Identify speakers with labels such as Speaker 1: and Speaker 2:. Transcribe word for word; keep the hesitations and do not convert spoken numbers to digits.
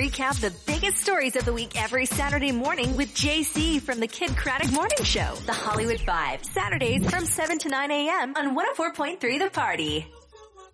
Speaker 1: recap the biggest stories of the week every Saturday morning with J C from the Kid Craddock Morning Show. The Hollywood Five, Saturdays from seven to nine a.m. on one oh four point three The Party.